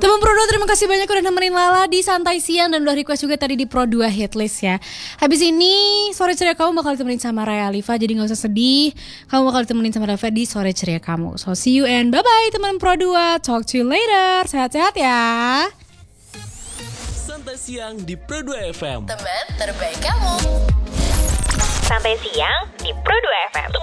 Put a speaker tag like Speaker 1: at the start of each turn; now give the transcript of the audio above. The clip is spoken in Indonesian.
Speaker 1: Teman Pro 2, terima kasih banyak udah nemenin Lala di Santai Siang dan udah request juga tadi di Pro 2 Hitlist ya. Habis ini Sore Ceria kamu bakal ditemenin sama Raya Alifa, jadi gak usah sedih. Kamu bakal ditemenin sama David di Sore Ceria kamu. So see you and bye-bye teman Pro 2. Talk to you later. Sehat-sehat ya.
Speaker 2: Santai Siang di Pro 2 FM.
Speaker 3: Teman terbaik kamu.
Speaker 4: Santai Siang di Pro 2 FM.